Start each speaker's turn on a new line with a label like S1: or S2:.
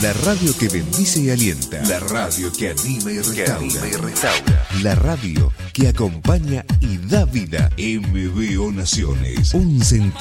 S1: La radio que bendice y alienta. La radio que anima y restaura. La radio que acompaña y da vida. MBO Naciones. Un sentido.